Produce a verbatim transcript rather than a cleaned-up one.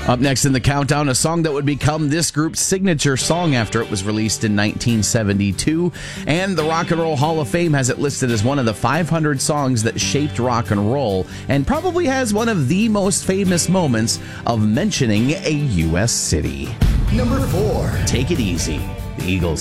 Up next in the countdown, a song that would become this group's signature song after it was released in nineteen seventy-two. And the Rock and Roll Hall of Fame has it listed as one of the five hundred songs that shaped rock and roll, and probably has one of the most famous moments of mentioning a U S city. Number four. Take It Easy, the Eagles.